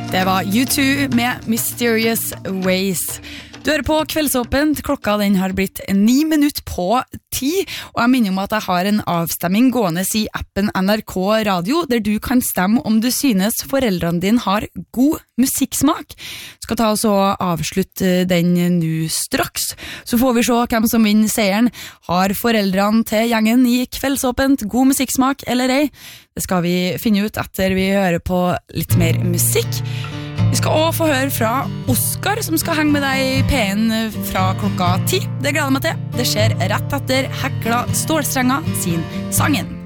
Det var U2 med Mysterious Ways. Du hører på Kveldsåpent, klokka den har blitt 9 minutter på 10, og jeg minner om at jeg har en avstemming gående i appen NRK Radio, der du kan stemme om du synes foreldrene dine har god musikksmak. Skal ta oss og avslutte den nå straks, så får vi se hvem som vinner seieren. Har foreldrene til gjengen i Kveldsåpent god musikksmak eller ei? Det skal vi finne ut etter vi hører på litt mer musikk. Vi skal også få høre fra Oskar, som skal henge med deg i P1 fra klokka 10. Det gleder jeg meg til. Det skjer rett etter Hekla Stålstrenger sin Sangen.